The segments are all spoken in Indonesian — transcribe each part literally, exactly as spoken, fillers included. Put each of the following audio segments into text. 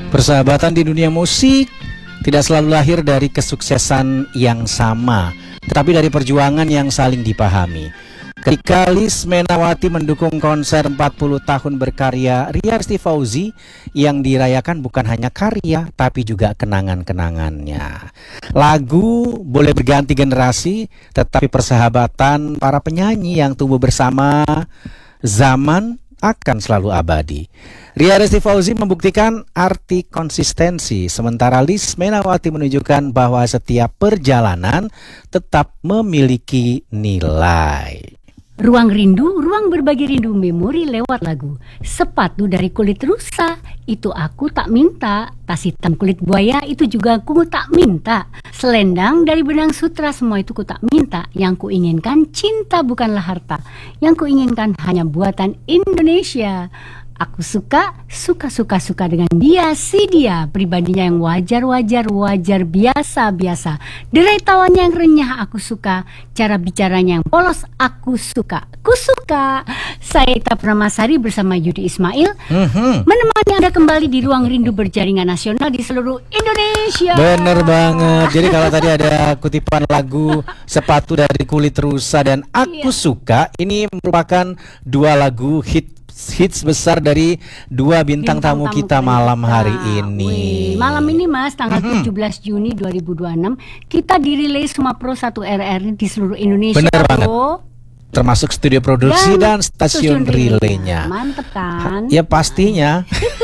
Persahabatan di dunia musik tidak selalu lahir dari kesuksesan yang sama, tetapi dari perjuangan yang saling dipahami. Ketika Liz Menawati mendukung konser empat puluh tahun berkarya Ria Resti Fauzi, yang dirayakan bukan hanya karya tapi juga kenangan-kenangannya. Lagu boleh berganti generasi, tetapi persahabatan para penyanyi yang tumbuh bersama zaman akan selalu abadi. Ria Resti Fauzi membuktikan arti konsistensi, sementara Liz Menawati menunjukkan bahwa setiap perjalanan tetap memiliki nilai. Ruang rindu, ruang berbagi rindu memori lewat lagu. Sepatu dari kulit rusa, itu aku tak minta. Tas hitam kulit buaya, itu juga aku tak minta. Selendang dari benang sutra, semua itu ku tak minta. Yang ku inginkan cinta bukanlah harta. Yang ku inginkan hanya buatan Indonesia. Aku suka, suka-suka-suka dengan dia, si dia. Pribadinya yang wajar-wajar, wajar, biasa-biasa. Derai tawanya yang renyah, aku suka. Cara bicaranya yang polos, aku suka. Ku suka. Saya Ita Pramasari bersama Yudi Ismail mm-hmm. menemani Anda kembali di Ruang Rindu berjaringan nasional di seluruh Indonesia. Bener banget. Jadi kalau tadi ada kutipan lagu Sepatu dari Kulit Rusa dan Aku yeah. Suka, ini merupakan dua lagu hit hits besar dari dua bintang, bintang tamu, tamu kita malam hari ini. Wih, malam ini Mas, tanggal mm-hmm. tujuh belas Juni dua ribu dua puluh enam kita dirilis Suma Pro satu R R di seluruh Indonesia. Bener banget. Termasuk studio produksi dan, dan stasiun relaynya. Mantep kan? Ya pastinya.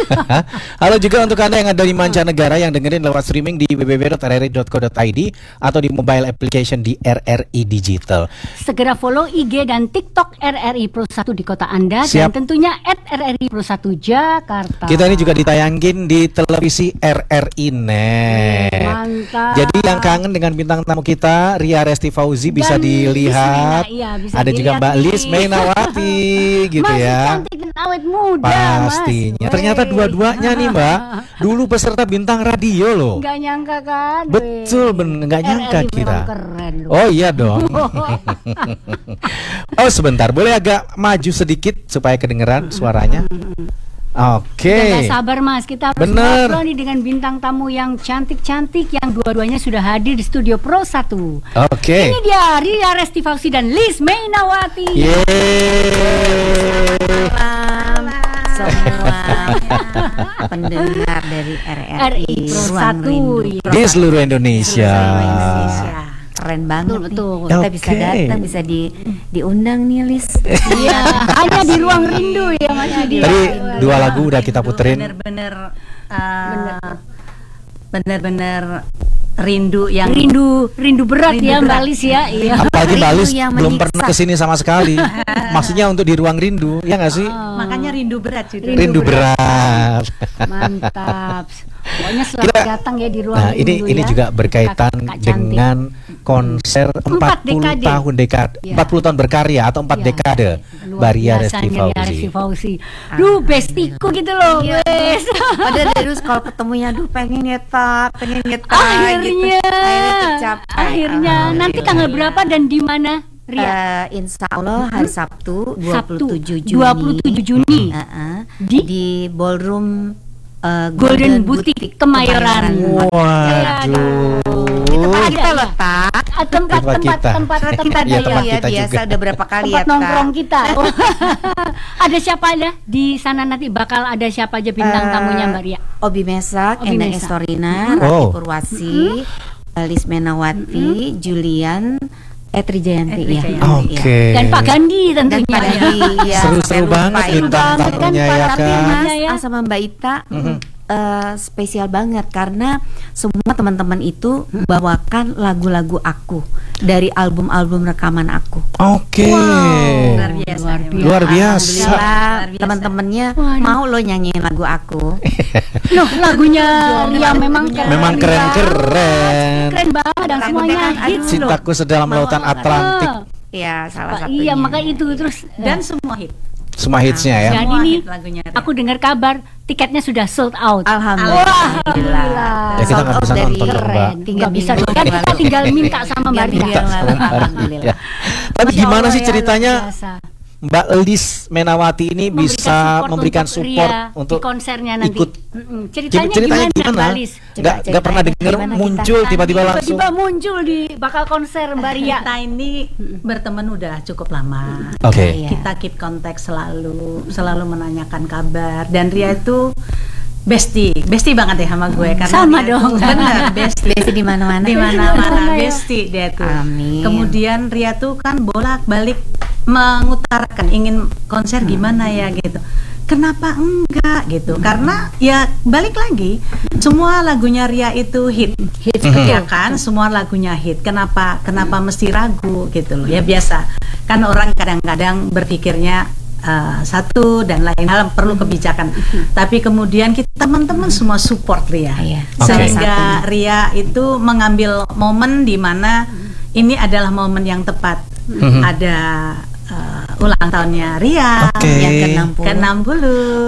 Halo juga untuk Anda yang ada di mancanegara yang dengerin lewat streaming di w w w dot r r i dot co dot i d atau di mobile application di R R I Digital. Segera follow I G dan TikTok R R I Pro satu di kota Anda. Siap. Dan tentunya at R R I Pro satu Jakarta. Kita ini juga ditayangin di televisi R R I Net. Mantap. Jadi yang kangen dengan bintang tamu kita Ria Resti Fauzi dan bisa dilihat. Iya, bisa ada juga Mbak Liz Menawati gitu masih ya. Cantik dan awet muda. Pastinya. Mas. Ternyata dua-duanya nih Mbak dulu peserta bintang radio loh. Gak nyangka kan? Betul, bener gak nyangka R R I kita. Keren loh. Oh iya dong. Oh sebentar, boleh agak maju sedikit supaya kedengeran suaranya. Oke. Okay. Gak sabar Mas, kita harus ngobrol nih dengan bintang tamu yang cantik-cantik yang dua-duanya sudah hadir di studio Pro satu. Oke. Okay. Ini dia Ria Resti Fauzi dan Liz Menawati. Yeay. Selamat semua pendengar dari R R I Pro satu di seluruh Indonesia. Keren banget, betul, betul. Kita okay. bisa datang, bisa di diundang nih Liz. Iya, hanya di Ruang Rindu ya Mas Yudi. Tadi dua lagu udah kita puterin. Bener-bener, uh, bener-bener rindu yang rindu, rindu berat rindu ya berat. Mbak Liz ya. Iya. Apalagi Mbak Liz belum pernah kesini sama sekali. Maksudnya untuk di Ruang Rindu, ya nggak sih? Oh. Makanya rindu berat juga. Rindu, rindu berat. berat. Mantap. Pokoknya selalu kita, datang ya di Ruang nah, Rindu. Ini ya. ini juga berkaitan Kak, Kak dengan konser empat puluh tahun dekade, ya. empat puluh tahun berkarya atau empat ya. dekade Ria Resti Fauzi. Duh, bestiku gitu loh. Iya. Padahal terus kalau ketemunya duh pengen nyetak, pengen nyetak akhirnya, gitu. Akhirnya tercapai. Akhirnya nanti tanggal berapa dan di mana? Ria? Uh, insya Allah hari Sabtu dua puluh tujuh Juni. dua puluh tujuh Juni. Uh -uh, di? di Ballroom uh, Golden, Golden Boutique, Boutique Kemayoran. Waduh. Itu kan kita letak tempat tempat tempat tempat kita ya, tempat ya, kita biasa juga. Udah berapa kali tempat ya nongkrong kita. Oh. Ada siapa ada di sana nanti bakal ada siapa aja bintang uh, tamunya Mbak Ria? Obi Mesak, Obi Endang Mesak. Estorina, mm-hmm. Rati oh. Purwasi, mm-hmm. Liz Menawati, mm-hmm. Julian, Etri Jayanti ya. Oke. Okay. Dan Pak Gandhi tentunya. Dan Pak Gandhi ya. Seru-seru banget bintang tamunya ya kan. Mas sama Mbak Ita. Mm-hmm. Uh, spesial banget karena semua teman-teman itu bawakan lagu-lagu aku dari album-album rekaman aku. Oke. Okay. Wow. Luar biasa. Luar biasa. Luar biasa. Teman-temannya mau lo nyanyiin lagu aku. Loh, lagunya Ria memang keren. Memang keren-keren. Keren banget dan semuanya hits loh. Cintaku Sedalam Lautan Atlantik. Iya, salah satunya. Iya, maka itu terus dan semua hit. Semua hitsnya ya. Jadi nih aku dengar kabar tiketnya sudah sold out. Alhamdulillah. Alhamdulillah. Ya kita nggak bisa nonton Mbak. Nggak bisa dong. Kan kita tinggal minta sama Mbak Ria. Alhamdulillah. Tapi gimana sih ceritanya Mbak Lis Menawati ini Memberikan bisa support memberikan untuk support Ria untuk di konsernya nanti. ikut. Mm-mm. Ceritanya, Ceritanya gimana, gimana? Mbak Lis? Nggak nggak pernah ceritanya dengar gimana kita? muncul tiba-tiba langsung. Tiba-tiba muncul di bakal konser Mbak Ria. Kita ini berteman udah cukup lama. Oke. Iya. Kita keep kontak selalu, selalu menanyakan kabar. Dan Ria itu bestie, bestie banget ya sama gue karena Sama dia dong. tuh bener bestie Biasa di mana-mana. di mana-mana bestie dia tuh. Amin. Kemudian Ria tuh kan bolak-balik mengutarakan ingin konser gimana ya gitu. Kenapa enggak gitu? Karena ya balik lagi semua lagunya Ria itu hit, hit ya kan? Semua lagunya hit. Kenapa kenapa mesti ragu gitu loh? Ya biasa. Kan orang kadang-kadang berpikirnya Uh, satu dan lain hal perlu kebijakan, tapi kemudian kita teman-teman semua support Ria, Iya. sehingga Ria itu mengambil momen di mana ini adalah momen yang tepat. Ada uh, ulang tahunnya Ria Oke. Yang ke enam puluh. ke enam puluh.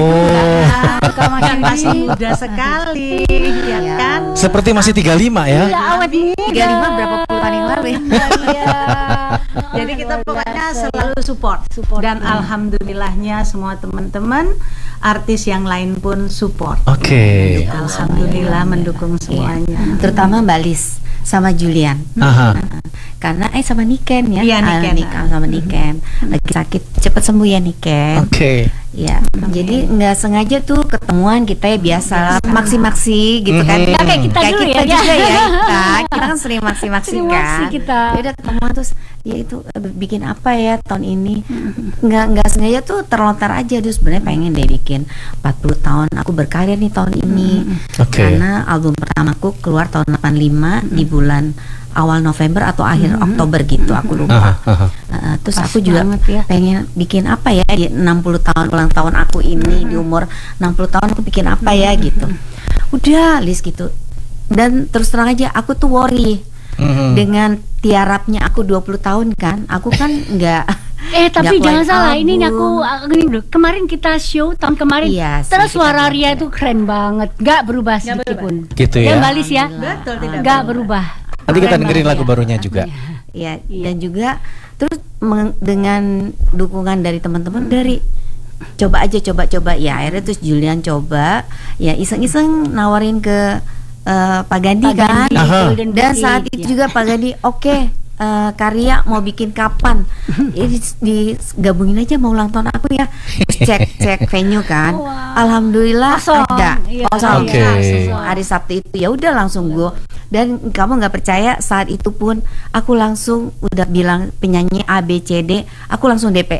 Oh. Kau makin masih muda sekali, ya Iya. kan? Seperti masih tiga puluh lima ya. Ya, awet muda. tiga puluh lima berapa puluhan yang lalu ya? Iya. Jadi kita Luar pokoknya biasa. selalu support, Support, dan ya. alhamdulillahnya semua teman-teman artis yang lain pun support. Oke. Alhamdulillah mendukung semuanya. Iya. Terutama Mbak Lis sama Julian. Aha. Karena eh sama Niken ya. Iya, Ah, Niken. Niken sama Niken. Lagi sakit, cepat sembuh ya Niken. Oke. Ya, jadi nggak sengaja tuh ketemuan kita ya biasa maksi-maksi gitu kan. Mhm. Ya, kayak kita dulu ya, juga ya. ya. Kita, kita kan sering maksi-maksi Sering kan. maksi kita. Ya udah ketemuan terus ya itu eh, bikin apa ya tahun ini. Nggak nggak sengaja tuh terlontar aja terus sebenarnya pengen deh bikin empat puluh tahun aku berkarya nih tahun ini. Oke. Karena album pertamaku keluar tahun delapan puluh lima di bulan awal November atau akhir Oktober gitu, aku lupa. Aha, aha. Uh, terus Pas aku juga banget ya. pengen bikin apa ya di enam puluh tahun ulang tahun aku ini, di umur enam puluh tahun aku bikin apa ya gitu. Udah list gitu. Dan terus terang aja aku tuh worry Mhm. dengan tiarapnya aku dua puluh tahun kan. Aku kan nggak Eh tapi nggak jangan keluarin salah, ini nih aku, album. aku gini dulu. Kemarin kita show tahun kemarin, Iya sih, terus kita suara bilang Ria keren. itu keren banget, nggak berubah Nggak sedikit pun. Gitu Ya ya. Mbak Lis ya, Betul, tidak nggak berubah. Nanti kita Keren dengerin banget lagu ya. barunya juga. ya dan juga terus meng- dengan dukungan dari teman-teman dari coba aja coba-coba ya akhirnya terus Julian coba ya iseng-iseng nawarin ke eh, Pak Gandhi Pak kan. Gandhi, Aha. Golden Dan Bouquet, saat itu ya. juga Pak Gandhi oke eh, karya mau bikin kapan ya, di, digabungin aja mau ulang tahun aku ya. Terus cek cek venue kan. Wow. Alhamdulillah Kosong. ada Iya, kosong. Oke. Langsung hari Sabtu itu ya udah langsung gue. Dan kamu nggak percaya saat itu pun aku langsung udah bilang penyanyi A B C D, aku langsung D P.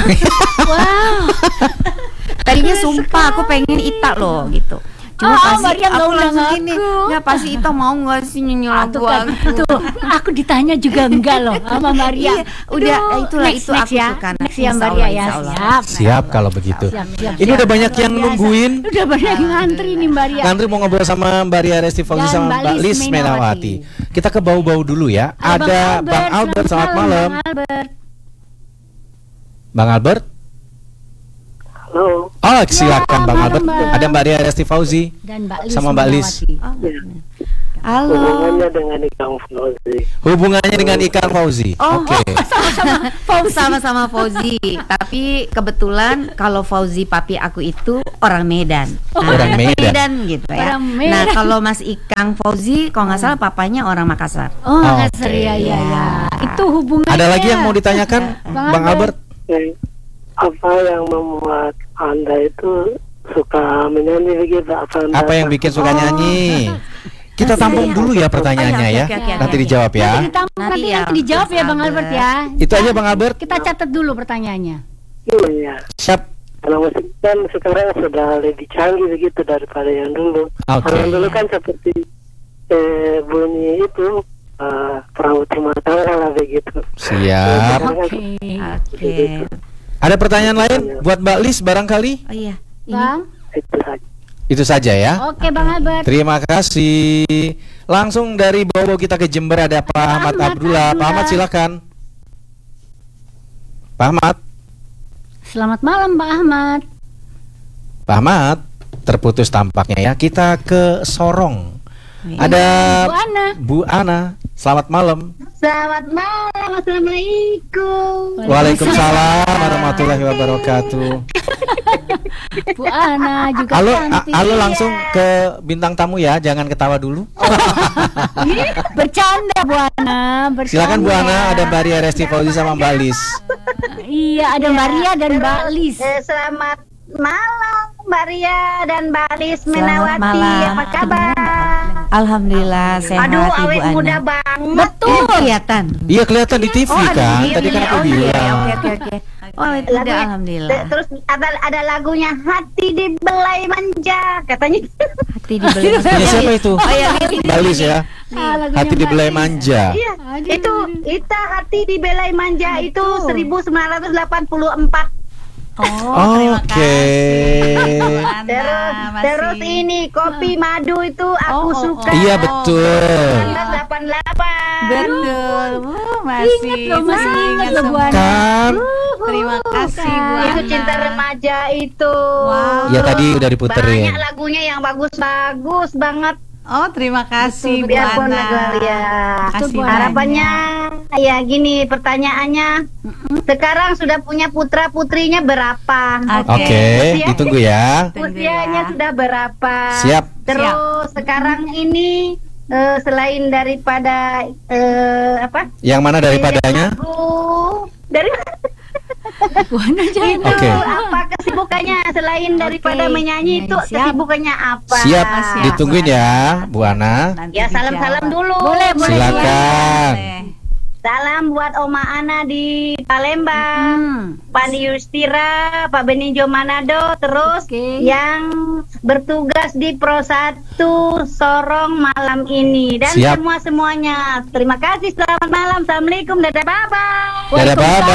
Wow. Tadinya sumpah aku pengen Ita loh gitu. Cuma Oh, pasti Maria nggak aku undang langsung aku. gini, nggak pasti Ita mau nggak sih nyanyi Ah, lagu tuh kan, aku. tuh aku ditanya juga enggak loh sama Maria. Iya, udah, Aduh, itulah, next, itu next aku ya. suka. Next ya Insya Maria Allah, ya. insya Allah. Siap. Siap kalau begitu. Siap, siap, Ini siap. udah banyak yang Luar biasa. nungguin. Udah banyak yang ngantri nih Mbak Ria. Ngantri mau ngobrol sama Mbak Ria Resti Fauzi Dan sama Mbak Mbak Lis Lis Menawati. Menawati. Kita ke bau-bau dulu ya. Halo, Ada Bang Albert, selamat malam. Bang Albert. Bang Albert. Halo. Oh, silakan Ya, Bang malam, Albert. Bang. Ada Mbak Ria Resti Fauzi Dan Mbak Lis sama Mbak Lis. Menawati. Oh, Ya. halo. Hubungannya dengan Ikang Fauzi. Hubungannya dengan Ikang Fauzi. Oh, Oke. Fauzi sama-sama Fauzi. Tapi kebetulan kalau Fauzi papi aku itu orang Medan. Nah, Orang Medan. gitu ya. Orang Medan. Nah, kalau Mas Ikang Fauzi kalau nggak salah papanya orang Makassar. Oh, Oke. Makassar ya, ya, ya. Itu hubungannya. Ada lagi yang mau ditanyakan, Bang Bang Albert? Albert? Eh, Apa yang membuat Anda itu suka menyanyi begitu? Apa, anda Apa yang bikin suka Oh. nyanyi? Kita Nah, tampung saya- dulu ya pertanyaannya Oh, iya, ya. oke, oke, oke, Nanti oke. dijawab ya. Nanti ditampung, nanti, Nanti ya, nanti dijawab ya Mas Bang Albert Albert. ya. Itu aja Bang Albert. Kita catat dulu pertanyaannya. Iya. Siap. Kalau musik kan sekarang sudah lebih canggih begitu daripada yang dulu. Oke. Kalau yang dulu kan seperti eh, bunyi itu eh, perahu Timatara lah begitu. Siap. Oke. Oke. Ada pertanyaan lain buat Mbak Lis barangkali? Oh iya. Ini Bang. Itu saja. Itu saja ya. Oke Bang Albert. Terima kasih. Langsung dari Bobo kita ke Jember ada Pak Ahmad Ahmad Abdullah. Pak Ahmad Abdullah. silakan. Pak Ahmad. Selamat malam Pak Ahmad. Pak Ahmad terputus tampaknya ya. Kita ke Sorong. Ada Bu Ana. Bu Ana. Selamat malam. Selamat malam, assalamualaikum. Waalaikumsalam warahmatullahi wabarakatuh. Bu Ana juga Halo, a- cantik. halo langsung ke bintang tamu ya, jangan ketawa dulu. Bercanda Bu Ana, bercanda. Silakan Bu Ana, ada Mbak Ria Resti Fauzi sama Mbak Lis. Iya, ada Mbak Ria dan Mbak Lis. Eh, selamat malam Mbak Ria dan Mbak Lis Selamat Menawati. malam. Apa kabar? Alhamdulillah sehat Aduh, Ibu awet Ana. muda banget. Betul. Kelihatan. Iya kelihatan di T V Oh, ada kan, di- tadi kan aku oh, iya, bilang. Oke oke oke. Oh, itu udah Lagunya- alhamdulillah. Te- Terus ada ada lagunya Hati Dibelai Manja katanya. Hati dibeli. Punya siapa itu? Oh ya, Lili. Mbak Lis ya. Ah, lagunya Hati Mbak dibelai Lis. manja. Iya, Aduh. itu Ita Hati Dibelai Manja itu seribu sembilan ratus delapan puluh empat. Oh, terima Oke. kasih. Bu Ana, Terus masih. terus ini kopi madu itu aku Oh, oh, suka. Iya betul. seribu sembilan ratus delapan puluh delapan. Betul. Uh, masih Ingat loh, masih masih ingat loh, Bu semua. Ana. Kan? Terima kasih Bu Ana. Itu cinta remaja itu. Wow. Ya tadi udah diputerin. Banyak lagunya yang bagus-bagus banget. Oh, terima kasih Bu Biarpun Ana. lagu ya. Kasih Bu Ana. Harapannya ya gini pertanyaannya. Sekarang sudah punya putra putrinya berapa? Oke. Oke, Usia- ditunggu ya. Tunggu Usianya ya. sudah berapa? Siap. Terus sekarang ini eh, selain daripada eh, apa? Yang mana daripadanya? Lagu dari Bu Ana jangan. itu Oke. apa kesibukannya selain daripada Oke. menyanyi itu Siap. kesibukannya apa? Siap, Siap. ditungguin ya, Bu Ana. Nanti Ya salam-salam dijawab. dulu. Boleh, boleh. Silakan. Boleh. Salam buat Oma Ana di Palembang, Hmm. Pak Yustira, Pak Benijo Manado, terus Oke. yang bertugas di Pro satu Sorong malam ini dan Siap. semua semuanya. Terima kasih. Selamat malam. Assalamualaikum. Dadah bye bye. Dadah,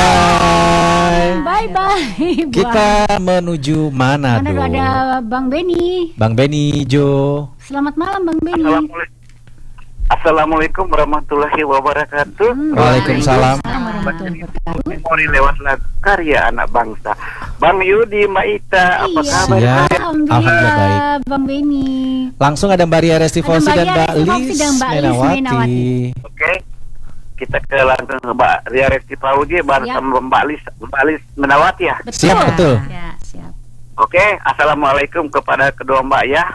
bye-bye. Bye bye. Bu Kita menuju Ana. Manado. Mana ada Bang Beni. Bang Beni Jo. Selamat malam Bang Beni. Assalamualaikum. Assalamualaikum warahmatullahi wabarakatuh. Hmm, Waalaikumsalam. warahmatullahi wabarakatuh. Memori lewat lagu karya anak bangsa. Bang Yudi, Mbak Ita, apa Iya, kabar? Siap. Alhamdulillah, Alhamdulillah baik. Bang Beni. Langsung ada Mbak Ria Resti Ada Fauzi Mbak dan Ria Mbak Resti Fauzi Lis dan Mbak Lis Menawati. Menawati. Oke. Kita ke langsung ke Mbak Ria Resti Fauzi bersama Mbak Lis, Mbak Lis Menawati ya. Siap, betul. Ya, siap. Oke, assalamualaikum kepada kedua Mbak ya.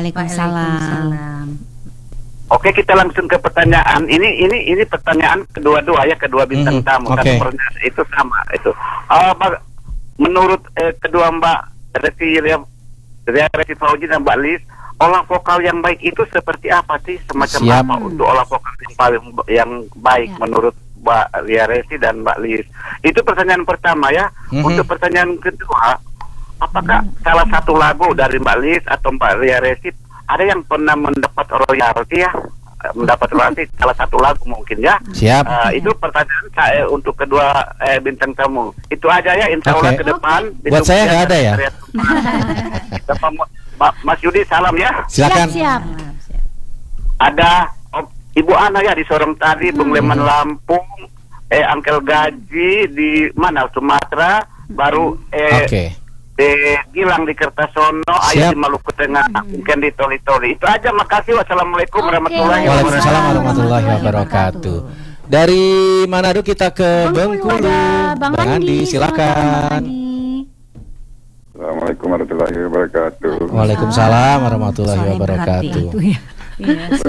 Waalaikumsalam. Oke, kita langsung ke pertanyaan. Ini ini ini pertanyaan kedua-dua ya, kedua bintang Mhm, tamu. oke. Kan pertanyaan itu sama itu. Uh, Mbak- menurut eh, kedua Mbak Resti Ria Ria Resti Fauzi dan Mbak Lis, olah vokal yang baik itu seperti apa sih? Semacam Siap. apa untuk olah vokal yang paling yang baik Ya. menurut Mbak Ria Resti dan Mbak Lis? Itu pertanyaan pertama ya. Mhm. Untuk pertanyaan kedua, apakah salah satu lagu dari Mbak Lis atau Mbak Ria Resti ada yang pernah mendapat royalti ya? Eh, mendapat royalti salah satu lagu mungkin ya. Siap. Eh, itu pertanyaan saya untuk kedua eh, bintang tamu. Itu aja ya, insya Allah Oke. ke depan. Buat saya nggak ada ya? Bapak Ma- Mas Yudi salam ya. Silakan. Siap, siap. Ada Om- Ibu Ana ya di Sorong tadi, Bung Leman Lampung, eh Angkel Gaji di mana Sumatera, baru eh Oke. di Gilang di Kertasono, Ayah Siap. di Maluku Tengah, mungkin di Toli-Toli. Itu aja, makasih. Wassalamualaikum Oke. warahmatullahi Waalaikumsalam wabarakatuh. warahmatullahi wabarakatuh. Dari Manado kita ke Bengkulu Bengkulu. ada Bang Bang Andi, Andi, silakan. Assalamualaikum warahmatullahi wabarakatuh. Waalaikumsalam warahmatullahi Soalnya wabarakatuh. Itu ya. Iya.